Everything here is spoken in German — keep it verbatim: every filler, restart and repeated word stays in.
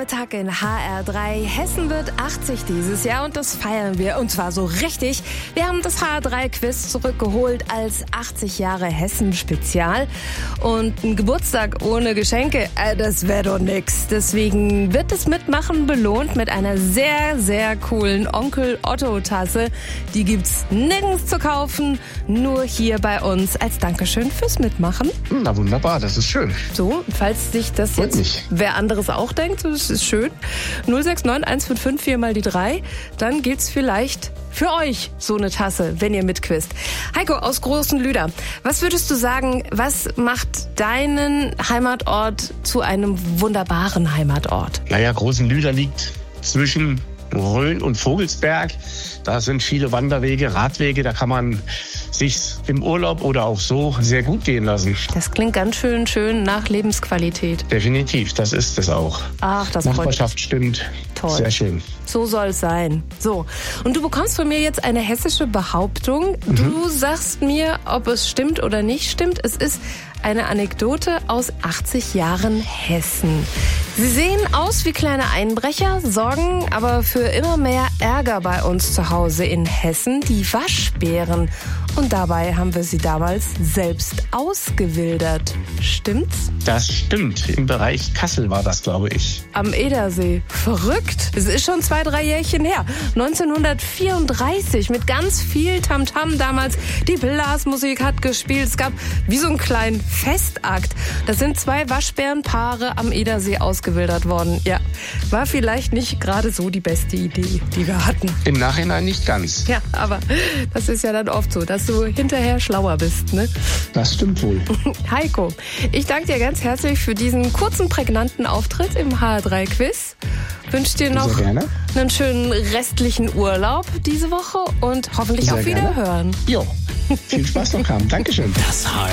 Nachmittag in H R drei. Hessen wird achtzig dieses Jahr und das feiern wir. Und zwar so richtig. Wir haben das H R drei Quiz zurückgeholt als achtzig Jahre Hessen-Spezial. Und ein Geburtstag ohne Geschenke, äh, das wäre doch nix. Deswegen wird das Mitmachen belohnt mit einer sehr, sehr coolen Onkel-Otto-Tasse. Die gibt's nirgends zu kaufen, nur hier bei uns als Dankeschön fürs Mitmachen. Na wunderbar, das ist schön. So, falls sich das Freut jetzt mich. wer anderes auch denkt, das ist schön. null sechs neun eins fünf fünf vier mal die drei. Dann geht's vielleicht für euch so eine Tasse, wenn ihr mitquizt. Heiko aus Großen Lüder, was würdest du sagen, was macht deinen Heimatort zu einem wunderbaren Heimatort? Naja, Großen Lüder liegt zwischen Rhön und Vogelsberg. Da sind viele Wanderwege, Radwege, da kann man sich im Urlaub oder auch so sehr gut gehen lassen. Das klingt ganz schön schön nach Lebensqualität. Definitiv, das ist es auch. Ach, das freut mich. Nachbarschaft stimmt. Toll. Sehr schön. So soll es sein. So, und du bekommst von mir jetzt eine hessische Behauptung. Mhm. Du sagst mir, ob es stimmt oder nicht stimmt. Es ist eine Anekdote aus achtzig Jahren Hessen. Sie sehen aus wie kleine Einbrecher, sorgen aber für immer mehr Ärger bei uns zu Hause in Hessen, die Waschbären. Und dabei haben wir sie damals selbst ausgewildert. Stimmt's? Das stimmt. Im Bereich Kassel war das, glaube ich. Am Edersee. Verrückt. Es ist schon zwei, drei Jährchen her. neunzehnhundertvierunddreißig mit ganz viel Tamtam damals. Die Blasmusik hat gespielt. Es gab wie so einen kleinen Festakt. Da sind zwei Waschbärenpaare am Edersee ausgewildert worden. Ja, war vielleicht nicht gerade so die beste Idee, die wir hatten. Im Nachhinein nicht ganz. Ja, aber das ist ja dann oft so, dass du hinterher schlauer bist, ne? Das stimmt wohl. Heiko, ich danke dir ganz herzlich für diesen kurzen, prägnanten Auftritt im H R drei Quiz. Wünsche dir noch Sehr gerne. einen schönen restlichen Urlaub diese Woche und hoffentlich Sehr auf gerne. Wiederhören. Jo, viel Spaß noch haben. Dankeschön. Das H